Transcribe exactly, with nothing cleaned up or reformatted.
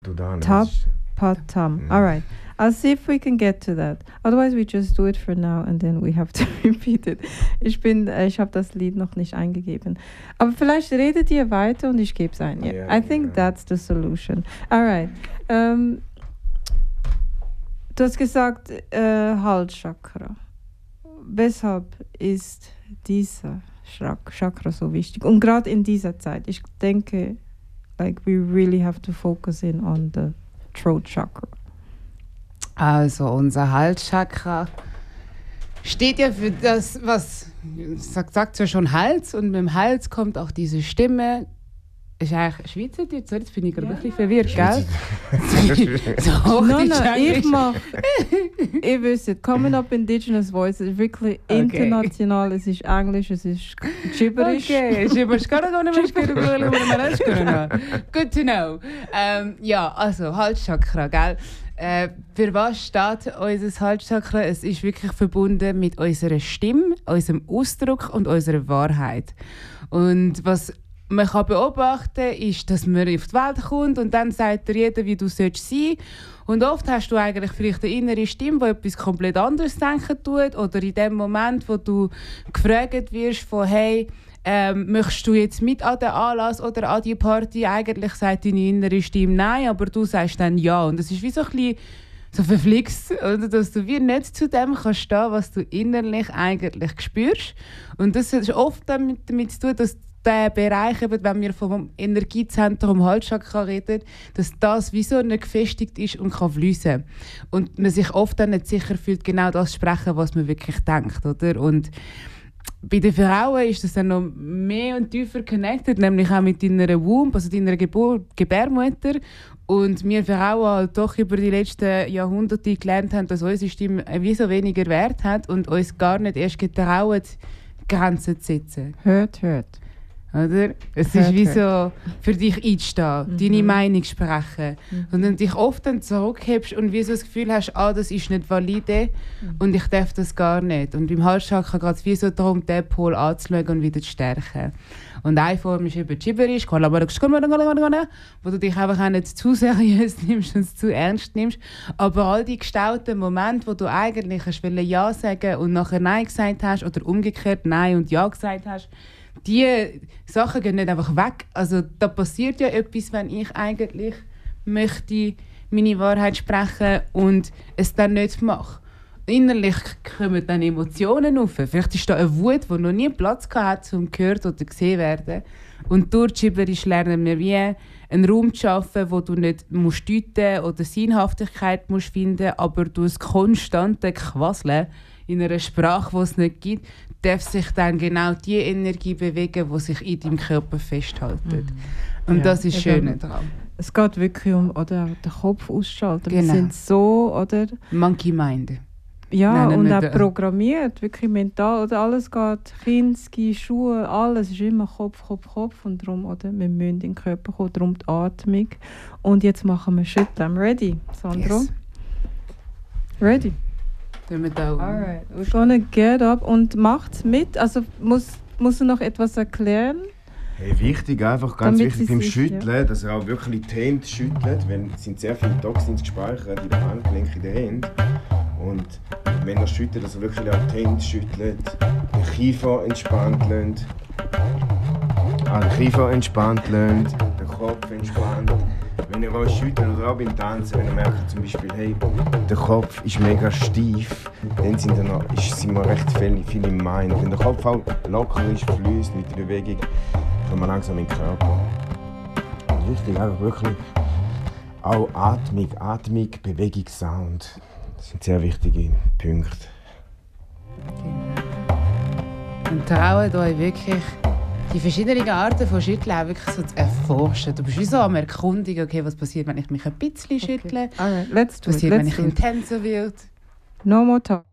Tapatam. All right. I'll see if we can get to that. Otherwise, we just do it for now and then we have to repeat it. Ich bin, äh, ich habe das Lied noch nicht eingegeben. Aber vielleicht redet ihr weiter und ich gebe es ein. Yeah. Yeah, I think yeah. That's the solution. All right. Ähm, du hast gesagt, äh, Halschakra. Weshalb ist dieser Chakra so wichtig? Und gerade in dieser Zeit. Ich denke, like we really have to focus in on the throat chakra. Also unser Halschakra steht ja für das, was sagt, sagt ja schon Hals, und mit dem Hals kommt auch diese Stimme. Ist eigentlich Schweizerdeutsch? So, jetzt bin ich gerade ja. ein bisschen verwirrt, gell? so, nein, nein, ich mache. Ihr wisst, Common Up Indigenous Voice ist wirklich okay. International. Es ist Englisch, es ist Gibberisch. Okay, Gibberisch. Good to know. Um, ja, also Halschakra, gell? Äh, für was steht unser Halschakra? Es ist wirklich verbunden mit unserer Stimme, unserem Ausdruck und unserer Wahrheit. Und was man kann beobachten, ist, dass man auf die Welt kommt und dann sagt dir jeder, wie du sein sollst. Und oft hast du eigentlich vielleicht eine innere Stimme, die etwas komplett anderes denken tut. Oder in dem Moment, wo du gefragt wirst von «Hey, ähm, möchtest du jetzt mit an den Anlass oder an die Party?» Eigentlich sagt deine innere Stimme «Nein», aber du sagst dann «Ja». Und das ist wie so ein bisschen so verflixt, oder? Dass du wie nicht zu dem kannst stehen, was du innerlich eigentlich spürst. Und das hat oft damit, damit zu tun, dass der Bereich, eben, wenn wir vom Energiezentrum Halschakra reden, dass das wie so nicht gefestigt ist und kann fließen. Und man sich oft dann nicht sicher fühlt, genau das zu sprechen, was man wirklich denkt, oder? Und bei den Frauen ist das dann noch mehr und tiefer connected, nämlich auch mit deiner Womb, also deiner Gebur- Gebärmutter. Und wir Frauen halt doch über die letzten Jahrhunderte gelernt haben, dass unsere Stimme wie so weniger Wert hat und uns gar nicht erst getrauen, Grenzen zu setzen. Hört, hört. Oder? Es hört, ist wie so, für dich einstehen, mhm. deine Meinung sprechen. Mhm. Und dann dich oft dann zurückhebst und wie so das Gefühl hast, ah, das ist nicht valide mhm. und ich darf das gar nicht. Und beim Halschakra geht es wie so darum, diesen Pol anzuschauen und wieder zu stärken. Und eine Form ist eben Gibberisch, wo du dich einfach auch nicht zu seriös nimmst und zu ernst nimmst. Aber all die gestauten Momente, wo du eigentlich hast Ja sagen und nachher Nein gesagt hast oder umgekehrt Nein und Ja gesagt hast, die Sachen gehen nicht einfach weg. Also da passiert ja etwas, wenn ich eigentlich möchte meine Wahrheit sprechen und es dann nicht mache. Innerlich kommen dann Emotionen auf. Vielleicht ist da eine Wut, die noch nie Platz hatte, um gehört oder gesehen werden. Und durch Gibberisch lernen wir wie einen Raum zu schaffen, wo du nicht musst deuten oder Sinnhaftigkeit musst finden, aber durch das konstante Quasseln in einer Sprache, die es nicht gibt, darf sich dann genau die Energie bewegen, die sich in deinem Körper festhält. Mhm. Und ja, das ist das Schöne daran. Es geht wirklich um oder, den Kopf ausschalten. Genau. Wir sind so, oder? Monkey Mind. Ja, nein, und auch programmiert, wirklich mental. Oder alles geht, Kinski, Schuhe, alles ist immer Kopf, Kopf, Kopf. Und darum, oder? Wir müssen in den Körper kommen, darum die Atmung. Und jetzt machen wir Schütteln. Ready, Sandro? Yes. Ready? Alright, we're gonna get up und macht's mit. Also muss, muss er noch etwas erklären? Hey, wichtig, einfach ganz Damit wichtig beim sich, Schütteln, ja. dass er auch wirklich die Hände schüttelt, weil es sind sehr viele Toxins gespeichert in den Handgelenken der Hände. Und wenn er schüttelt, dass er wirklich auch die Hände schüttelt, den Kiefer entspannt lässt, ah, den Kiefer entspannt lässt, den Kopf entspannt. Wenn ihr euch schüttelt oder auch beim Tanzen, wenn ihr merkt zum Beispiel, hey, der Kopf ist mega steif, dann sind, wir noch, ist, sind wir recht viel, viel im Mind. Wenn der Kopf auch locker ist, fließt mit der Bewegung, kommen wir langsam in den Körper. Wichtig, einfach wirklich auch Atmung, Atmung, Bewegung, Sound. Das sind sehr wichtige Punkte. Und traut euch wirklich, die verschiedenen Arten von Schütteln auch wirklich so zu erforschen. Du bist wie so am Erkundigen, okay, was passiert, wenn ich mich ein bisschen schüttle, okay. Alright, let's do was passiert, it. wenn ich intenser werde. No more talk.